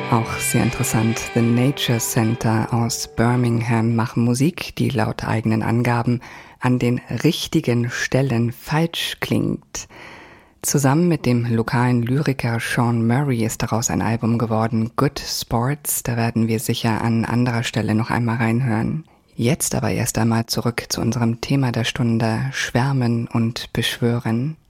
Auch sehr interessant. The Nature Center aus Birmingham machen Musik, die laut eigenen Angaben an den richtigen Stellen falsch klingt. Zusammen mit dem lokalen Lyriker Sean Murray ist daraus ein Album geworden, Good Sports. Da werden wir sicher an anderer Stelle noch einmal reinhören. Jetzt aber erst einmal zurück zu unserem Thema der Stunde, Schwärmen und Beschwören.